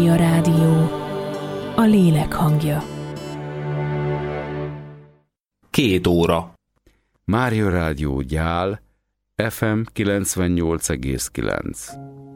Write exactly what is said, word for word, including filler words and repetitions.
A rádió, a lélek hangja. Két óra. Mária Rádió Gyál, ef em kilencvennyolc egész kilenc.